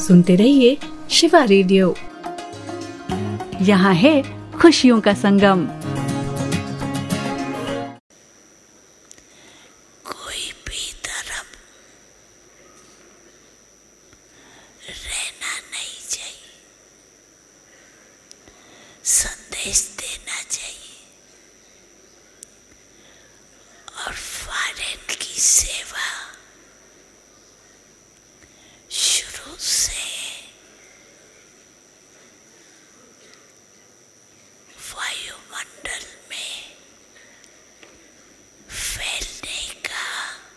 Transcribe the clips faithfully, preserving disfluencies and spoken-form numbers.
सुनते रहिए शिवा रेडियो। यहाँ है खुशियों का संगम। कोई भी धर्म रहना नहीं चाहिए, संदेश देना चाहिए और फॉरेन की सेवा शुरू से वायुमंडल में फैलने का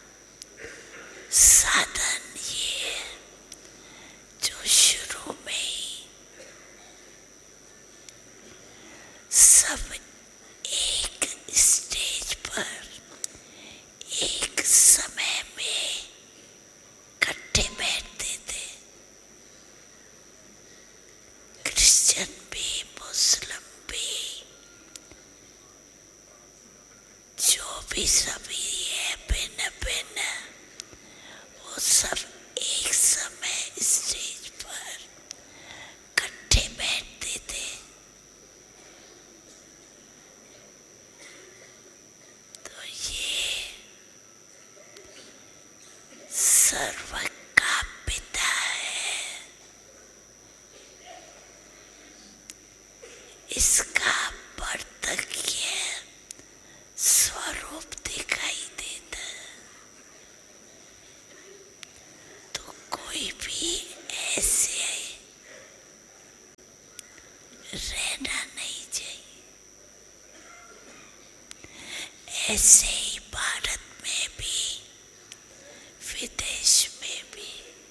साधन ये जो शुरू में ही सब एक स्टेज पर एक समय में इकट्ठे बैठते थे। क्रिश्चियन भी, मुस्लिम भी, जो भी सभी है भिन्न भिन्न, वो सब एक समय स्टेज पर इकट्ठे बैठते थे। तो ये सर्व का पिता है, इसका प्रत्यक्ष स्वरूप दिखाई देता है। तो कोई भी ऐसे रहना नहीं चाहिए। ऐसे ही भारत में भी, विदेश में भी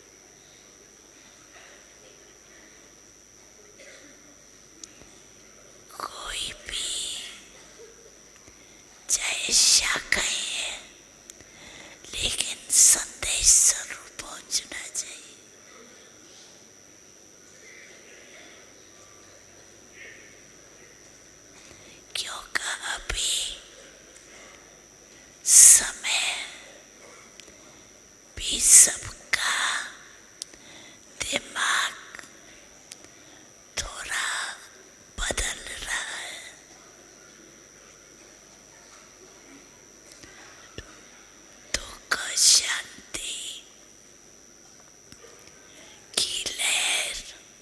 कोई भी चाहे शाखाएं है, लेकिन संदेश जरूर पहुंचना चाहिए। क्योंकि अभी समय भी सबका दिमाग थोड़ा बदल रहा है। दुख शांति की लहर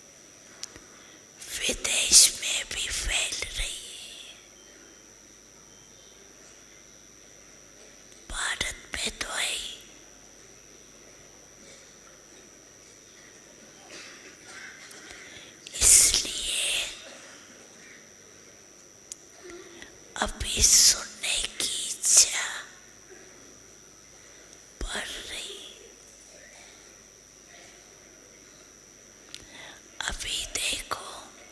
विदेश में भी फैल रही है। भारत में तो है ही। इसलिए अभी सुनने की इच्छा बढ़ रही। अभी देखो,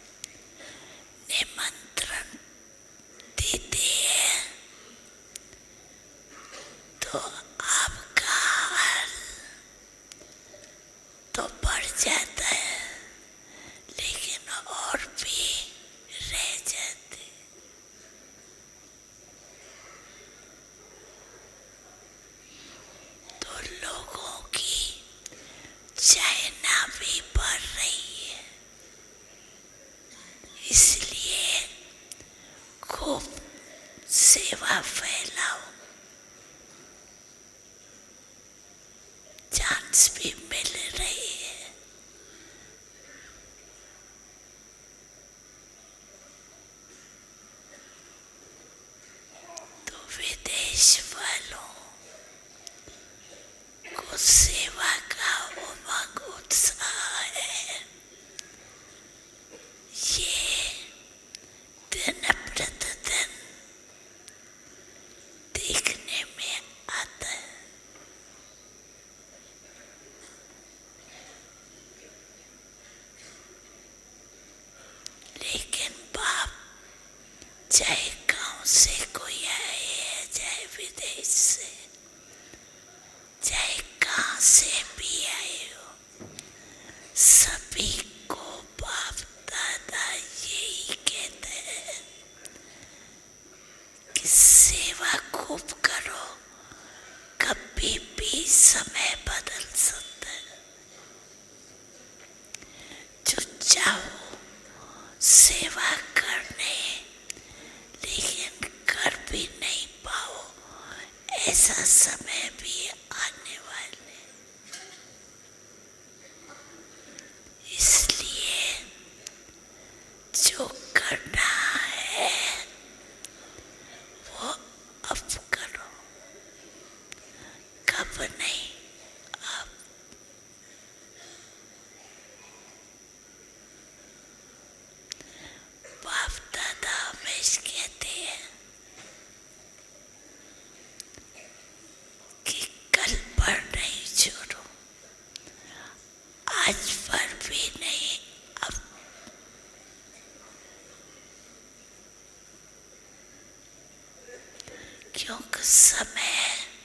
निमंत्रण देते हैं तो आपका हाल तो बढ़ जाता है, लेकिन और भी रह जाते। तो लोगों की चाहना भी बढ़ रही है। इसलिए खूब सेवा फैलाओ, चांस भी मिल रही है। तो विदेश वालों को सेवा का उमंग उत्साह है। ये दिन प्रतिदिन देखने में आता है। लेकिन बाप, चाहे गांव से कोई आए है, चाहे विदेश जाओ सेवा करने, लेकिन कर भी नहीं पाओ, ऐसा समय भी आने वाले। इसलिए जो करना है वो अब करो, कब नहीं अब। बाप दादा हमेशा कहते हैं कि कल पर नहीं छोड़ो, आज पर भी नहीं अब। क्योंकि समय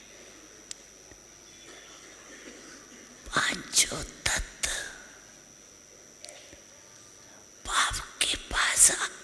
पांचों तत्व बाप के पास